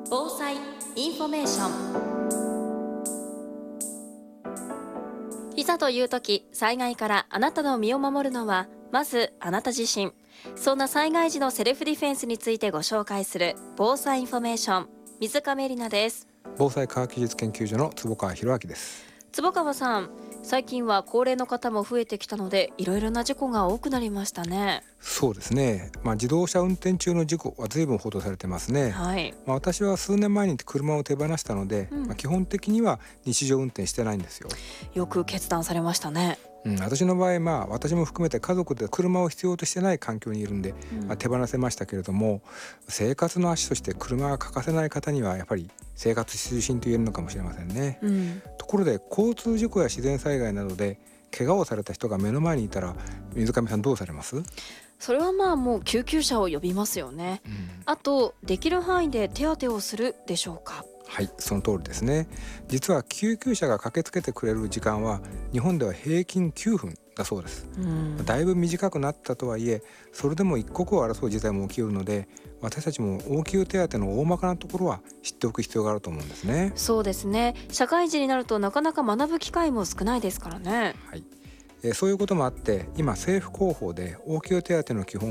防災インフォメーション。いざという時、災害からあなたの身を守るのはまずあなた自身。そんな災害時のセルフディフェンスについてご紹介する防災インフォメーション、水上里奈です。 防災科学技術研究所の坪川博明です。 坪川さん、最近は高齢の方も増えてきたのでいろいろな事故が多くなりましたね。 そうですね、自動車運転中の事故は随分報道されてますね。 はい。 私は数年前に車を手放したので、基本的には日常運転してないんですよ。 よく決断されましたね。 私の場合、私も含めて家族で車を必要としてない環境にいるんで、手放せましたけれども、生活の足として車が欠かせない方にはやっぱり生活必需品と言えるのかもしれませんね。ところで交通事故や自然災害などで怪我をされた人が目の前にいたら、水上さんどうされます？ それはもう救急車を呼びますよね。あとできる範囲で手当てをするでしょうか？ はい、その通りですね。実は救急車が駆けつけてくれる時間は日本では平均9分だそうです。だいぶ短くなったとはいえ、それでも一刻を争う事態も起きるので、私たちも応急手当の大まかなところは知っておく必要があると思うんですね。 そうですね。社会人になるとなかなか学ぶ機会も少ないですからね。 はい、そういうこともあって、今政府広報で応急手当の基本